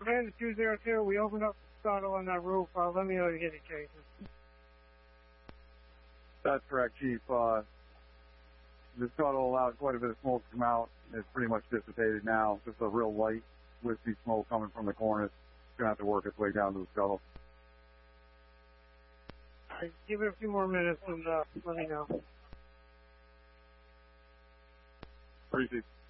Command 202, we opened up the scuttle on that roof. Let me know if you get any cases. That's correct, Chief. The scuttle allowed quite a bit of smoke to come out. It's pretty much dissipated now. Just a real light, wispy smoke coming from the cornice. It's going to have to work its way down to the scuttle. All right, give it a few more minutes and let me know. Appreciate it.